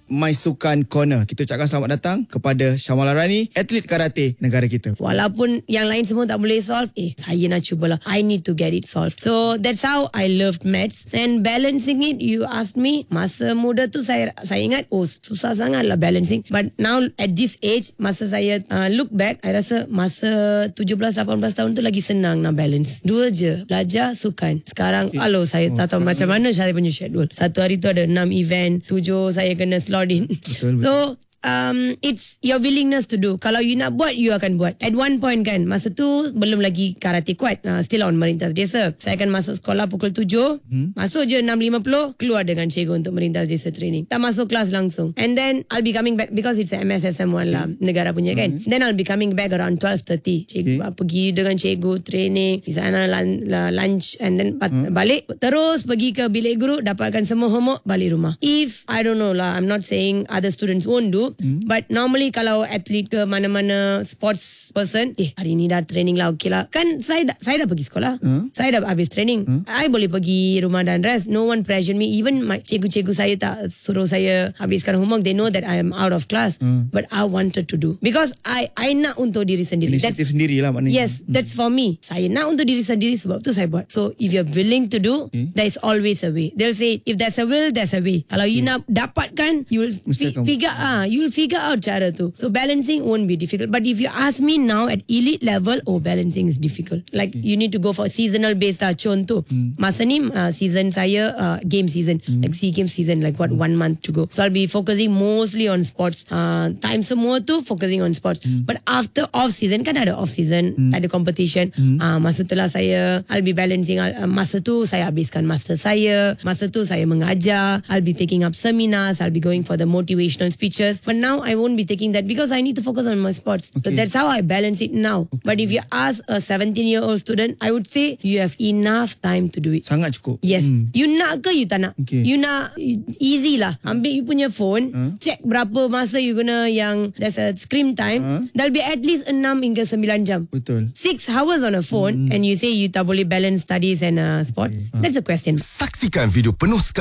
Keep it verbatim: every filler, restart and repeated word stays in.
My Sukan Corner. Kita ucapkan selamat datang kepada Syamala Rani, atlet karate negara kita. Walaupun yang lain semua tak boleh solve, eh saya nak cubalah. I need to get it solved. So that's how I loved maths. And balancing it, you asked me, masa muda tu saya saya ingat, oh susah sangat lah balancing. But now at this age, masa saya uh, look back, I rasa masa tujuh belas lapan belas tahun tu lagi senang nak balance. Dua je, belajar, sukan. Sekarang, okay. Aloh saya oh, tak tahu macam mana saya punya schedule. Satu hari tu ada enam event, tujuh saya kena slot in. Betul, betul. So Um, it's your willingness to do. Kalau you nak buat, you akan buat. At one point kan, masa tu belum lagi karate kuat, uh, still on Merintas Desa. Saya akan masuk sekolah pukul tujuh, hmm? Masuk je enam lima puluh, keluar dengan cikgu untuk Merintas Desa training. Tak masuk kelas langsung. And then I'll be coming back, because it's M S S M one lah, negara punya kan. Hmm. Then I'll be coming back around twelve thirty. Cikgu, okay. Pergi dengan cikgu training, di sana lunch, and then hmm? balik. Terus pergi ke bilik guru, dapatkan semua homework, balik rumah. If, I don't know lah, I'm not saying other students won't do, Hmm. but normally kalau atlet ke mana-mana sports person, eh hari ni dah training lah, okey lah. Kan saya dah, saya dah pergi sekolah, hmm? Saya dah habis training, hmm? I boleh pergi rumah dan rest. No one pressure me. Even my cikgu-cikgu saya tak suruh saya habiskan homework. They know that I am out of class, hmm? But I wanted to do, because I I nak untuk diri sendiri. Inisiatif sendiri lah maknanya. Yes, that's for me. Saya nak untuk diri sendiri, sebab tu saya buat. So if you're willing to do, okay, there is always a way. They'll say if there's a will, there's a way. Kalau you hmm. nak dapatkan, you will fi- figure ah, you will figure out cara tu. So balancing won't be difficult. But if you ask me now at elite level, oh balancing is difficult. Like okay. you need to go for seasonal based lah. Contoh, hmm. masa ni uh, season saya uh, game season, hmm. like SEA Games season, like what hmm. one month to go. So I'll be focusing mostly on sports. Uh, time semua tu focusing on sports. Hmm. But after off season, kan ada off season, hmm. ada competition. Hmm. Uh, masa tu lah saya, I'll be balancing. Uh, masa tu saya habiskan masa saya. Masa tu saya mengajar. I'll be taking up seminars. I'll be going for the motivational speeches. But now I won't be taking that because I need to focus on my sports. Okay. So that's how I balance it now. Okay. But if you ask a seventeen-year-old student, I would say you have enough time to do it. Sangat cukup. Yes. Hmm. You nak ke you tak nak? Okay. You nak, easy lah. Ambil you punya phone, huh? Check berapa masa you guna yang there's a screen time. Huh? There'll be at least enam hingga sembilan jam. Betul. Six hours on a phone, hmm. and you say you tak boleh balance studies and uh, sports. Okay. Huh? That's a question. Saksikan video penuh